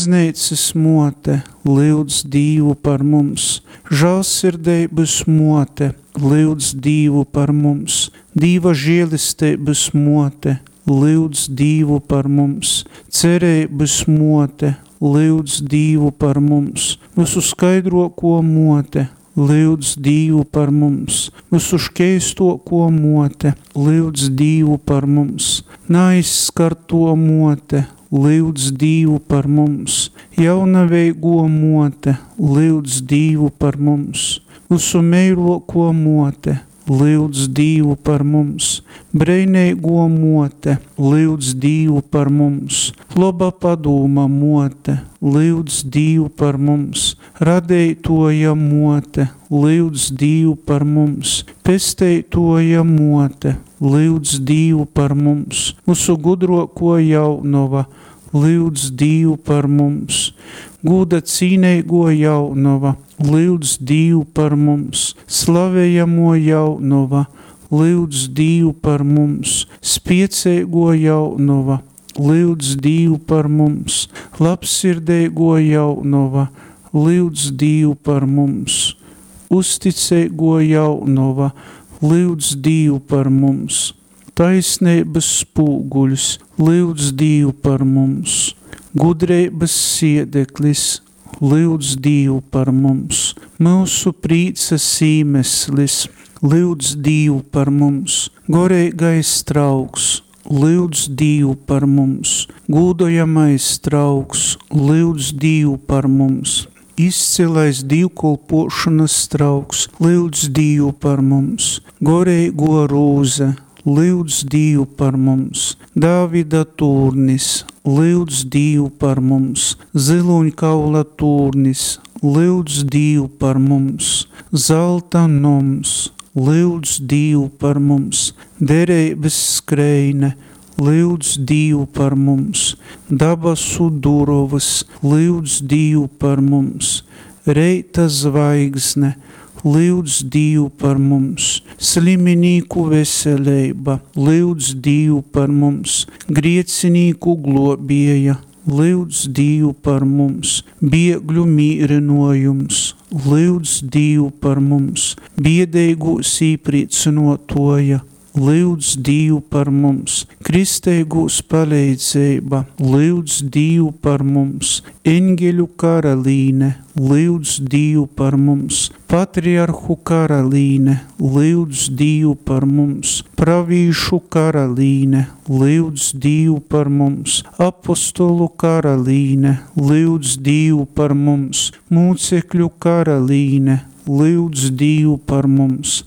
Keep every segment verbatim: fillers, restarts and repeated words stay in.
baznīcas mote, lūdz Dievu par mums. Žēlsirdības mote, lūdz Dievu par mums. Dieva žēlistības mote, lūdz Dievu par mums. Cerības mote, lūdz Dievu par mums. Visu skaidroko mote, lūdz Dievu par mums. Visu škeistoko mote, lūdz Dievu par mums. Neaizskarto mote, lūdz Dievu par mums. Jaunaveigo mote, lūdz Dievu par mums. Visu meiroko mote, lūdz Dievu par mums. Breineigo mote, lūdz Dievu par mums. Loba padūma mote, lūdz Dievu par mums. Radeitoja mote, lūdz Dievu par mums. Pesteitoja mote, lūdz Dievu par mums. Visu gudroko jaunova, lūdz Dievu par mums. Gūda cīneigo jaunova, lūdz Dievu par mums. Slavējamo jaunova, lūdz Dievu par mums. Spieceigo jaunova, lūdz Dievu par mums. Labsirdeigo jaunova, lūdz Dievu par mums. Uzticeigo jaunova, lūdz Dievu par mums. Taisnības spūguļs, lūdz Dievu par mums. Gudreibas siedeklis, lūdz Dievu par mums. Mūsu prīca sīmeslis, lūdz Dievu par mums. Goreigais trauks, lūdz Dievu par mums. Gūdojamais trauks, lūdz Dievu par mums. Izcilais dievkalpošanas trauks, lūdz Dievu par mums. Goreigo rūze, lūdz Dievu par mums. Dāvida tūrnis, lūdz Dievu par mums. Ziluņkaula tūrnis, lūdz Dievu par mums. Zelta noms, lūdz Dievu par mums. Dereibas skreine, lūdz Dievu par mums. Dabasu durovas, lūdz Dievu par mums. Reita zvaigzne, lūdz Dievu par mums. Sliminīku veselība, lūdz Dievu par mums. Griecinīku globieja, lūdz Dievu par mums. Biegļu mīrinojums, lūdz Dievu par mums. Biedeigu sīprīcinotoja, lūdz Dievu par mums. Kristeigus palīdzība, lūdz Dievu par mums. Eņģeļu karalīne, lūdz Dievu par mums. Patriarhu karalīne, lūdz Dievu par mums. Pravīšu karalīne, lūdz Dievu par mums. Apostolu karalīne, lūdz Dievu par mums. Mūcekļu karalīne, lūdz Dievu par mums.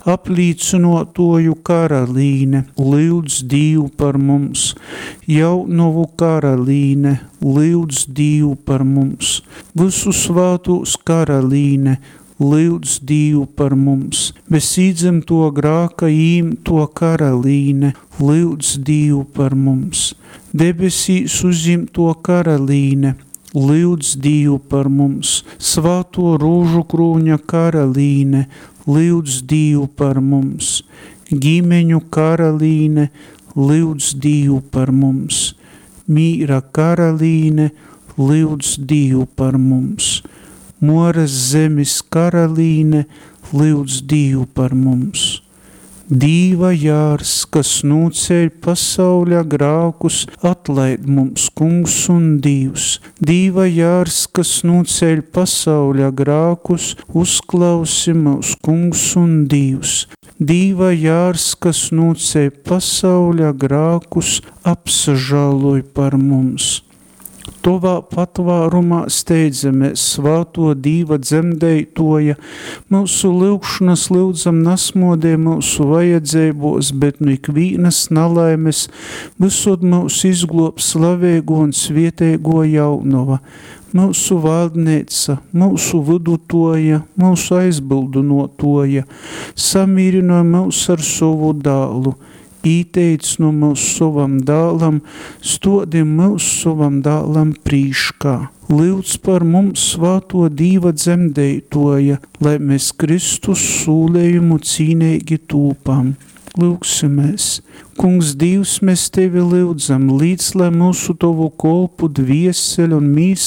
Aplīcinotoju karalīne, lūdz Dievu par mums. Jaunovu karalīne, lūdz Dievu par mums. Visu svātus karalīne, lūdz Dievu par mums. Bez īdzemto grāka īmto karalīne, lūdz Dievu par mums. Debesīs uzimto karalīne, lūdz Dievu par mums. Svāto rūžu krūņa karalīne, lūdz Dievu par mums. Ģimeņu karalīne, lūdz Dievu par mums. Mīra karalīne, lūdz Dievu par mums. Moras zemes karalīne, lūdz Dievu par mums. Dīva jārs, kas nūceļ pasauļa grākus, atlaid mums kungs un Dievs. Dīva jārs, kas nūceļ pasauļa grākus, uzklausi mūs kungs un Dievs. Dīva jārs, kas nūceļ pasauļa grākus, apsažāloj par mums. Tovā patvārumā steidzamies svāto Dīva dzemdeitoja, mūsu lūgšanas lūdzam nasmodē mūsu vajadzēbos, bet nu ikvīnas nalaimes, visod mūs izglob slavēgo un svietēgo jaunova. Mūsu valdneica, mūsu vidutoja, mūsu aizbildunotoja, samīrinoja mūs ar savu dālu. Īteic no mūsu savam dālam, stodim mūsu savam dālam prīškā. Lūdz par mums svāto Dīva dzemdeitoja, lai mēs Kristus sūlējumu cīneigi tūpam. Lūksimies. Kungs Dievs, mēs Tevi lūdzam, līdz lai mūsu Tavu kolpu dvieseli un mīs